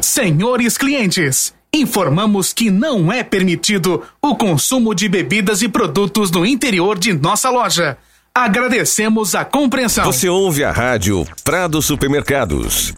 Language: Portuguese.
Senhores clientes, informamos que não é permitido o consumo de bebidas e produtos no interior de nossa loja. Agradecemos a compreensão. Você ouve a rádio Prado Supermercados.